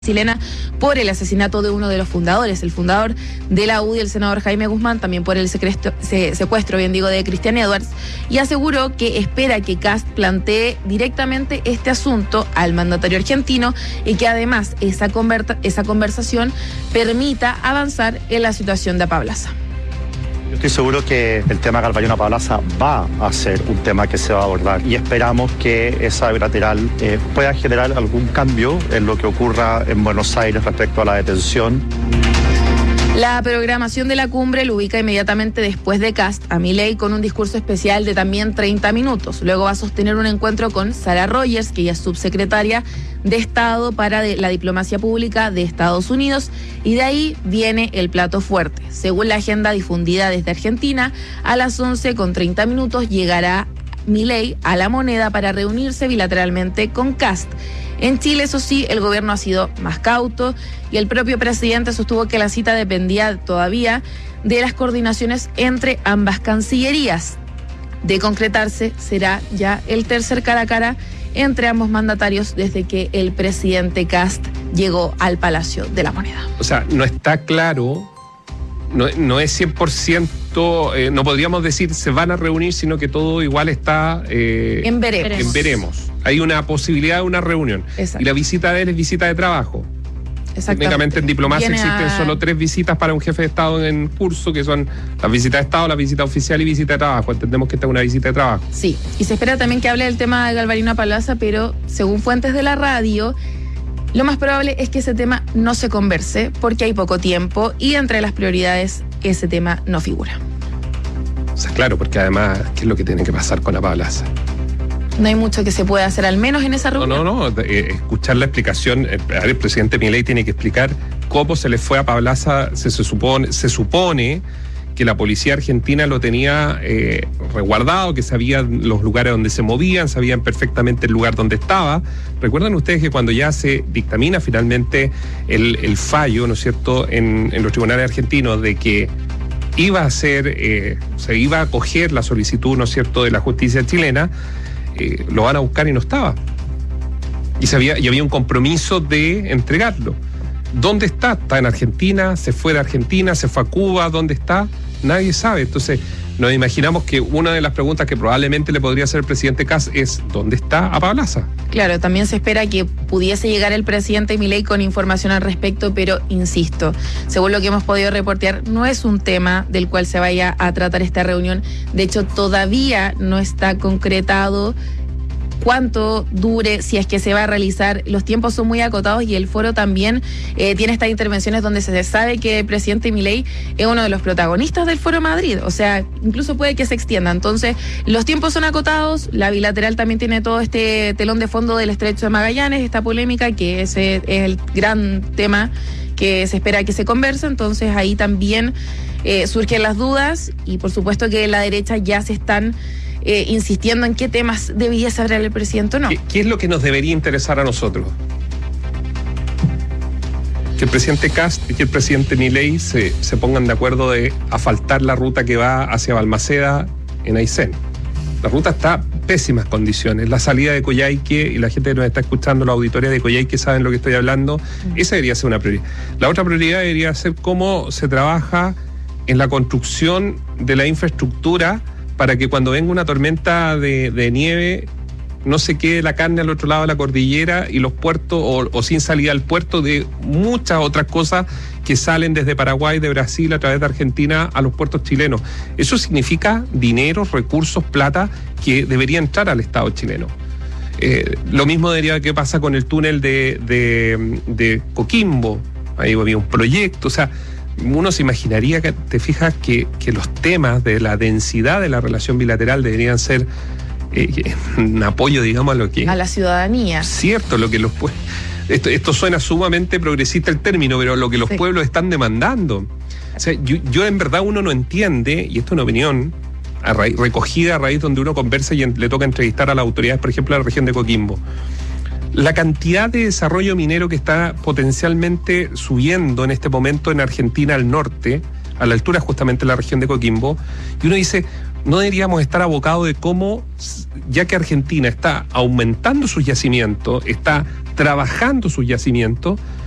chilena por el asesinato de uno de los fundadores, el fundador de la UDI, el senador Jaime Guzmán, también por el secuestro, de Cristian Edwards, y aseguró que espera que Kast plantee directamente este asunto al mandatario argentino y que además esa conversación permita avanzar en la situación de Apablaza. Yo estoy seguro que el tema Galvarino-Apablaza va a ser un tema que se va a abordar y esperamos que esa bilateral pueda generar algún cambio en lo que ocurra en Buenos Aires respecto a la detención. La programación de la cumbre lo ubica inmediatamente después de Kast a Milei con un discurso especial de también 30 minutos. Luego va a sostener un encuentro con Sarah Rogers, que ella es subsecretaria de Estado para la Diplomacia Pública de Estados Unidos, y de ahí viene el plato fuerte. Según la agenda difundida desde Argentina, a las 11:30 llegará Milei a La Moneda para reunirse bilateralmente con Kast. En Chile, eso sí, el gobierno ha sido más cauto y el propio presidente sostuvo que la cita dependía todavía de las coordinaciones entre ambas cancillerías. De concretarse, será ya el tercer cara a cara entre ambos mandatarios desde que el presidente Kast llegó al Palacio de la Moneda. O sea, no está claro, no es 100%, no podríamos decir se van a reunir, sino que todo igual está en veremos. Hay una posibilidad de una reunión. Exacto. Y la visita de él es visita de trabajo. Técnicamente en diplomacia existen solo 3 visitas para un jefe de Estado en curso, que son las visitas de Estado, la visita oficial y visita de trabajo. Entendemos que esta es una visita de trabajo. Sí, y se espera también que hable del tema de Galvarino-Apablaza, pero según fuentes de la radio, lo más probable es que ese tema no se converse porque hay poco tiempo y entre las prioridades ese tema no figura. O sea, claro, porque además, ¿qué es lo que tiene que pasar con Apablaza? No hay mucho que se pueda hacer, al menos en esa reunión. No, escuchar la explicación. El presidente Milei tiene que explicar cómo se le fue a Apablaza. Se supone que la policía argentina lo tenía resguardado, que sabían los lugares donde se movían, sabían perfectamente el lugar donde estaba. Recuerdan ustedes que cuando ya se dictamina finalmente el fallo, ¿no es cierto?, en los tribunales argentinos de que iba a ser, se iba a acoger la solicitud, ¿no es cierto?, de la justicia chilena, lo van a buscar y no estaba. Y había un compromiso de entregarlo. ¿Dónde está? ¿Está en Argentina? ¿Se fue de Argentina? ¿Se fue a Cuba? ¿Dónde está? Nadie sabe. Entonces, nos imaginamos que una de las preguntas que probablemente le podría hacer el presidente Kast es ¿dónde está Apablaza? Claro, también se espera que pudiese llegar el presidente Milei con información al respecto, pero insisto, según lo que hemos podido reportear, no es un tema del cual se vaya a tratar esta reunión. De hecho, todavía no está concretado cuánto dure, si es que se va a realizar. Los tiempos son muy acotados y el foro también tiene estas intervenciones donde se sabe que el presidente Milei es uno de los protagonistas del Foro Madrid, o sea, incluso puede que se extienda. Entonces, los tiempos son acotados, la bilateral también tiene todo este telón de fondo del Estrecho de Magallanes, esta polémica, que ese es el gran tema que se espera que se converse. Entonces ahí también surgen las dudas y por supuesto que en la derecha ya se están insistiendo en qué temas debía saber el presidente o no. ¿Qué es lo que nos debería interesar a nosotros? Que el presidente Kast y que el presidente Milei se pongan de acuerdo de asfaltar la ruta que va hacia Balmaceda en Aysén. La ruta está en pésimas condiciones. La salida de Coyhaique, y la gente que nos está escuchando, la auditoría de Coyhaique saben lo que estoy hablando, esa debería ser una prioridad. La otra prioridad debería ser cómo se trabaja en la construcción de la infraestructura para que cuando venga una tormenta de nieve no se quede la carne al otro lado de la cordillera y los puertos, o sin salida al puerto, de muchas otras cosas que salen desde Paraguay, de Brasil, a través de Argentina a los puertos chilenos. Eso significa dinero, recursos, plata que debería entrar al Estado chileno. Lo mismo debería que pasa con el túnel de Coquimbo. Ahí había un proyecto, o sea, uno se imaginaría que, te fijas, que los temas de la densidad de la relación bilateral deberían ser un apoyo, digamos, a la ciudadanía. Cierto, lo que los pueblos... Esto suena sumamente progresista el término, pero lo que los pueblos están demandando. O sea, yo en verdad uno no entiende, y esto es una opinión recogida a raíz donde uno conversa y le toca entrevistar a las autoridades, por ejemplo, de la región de Coquimbo. La cantidad de desarrollo minero que está potencialmente subiendo en este momento en Argentina al norte, a la altura justamente de la región de Coquimbo, y uno dice, no deberíamos estar abocados de cómo, ya que Argentina está aumentando sus yacimientos, está trabajando sus yacimientos,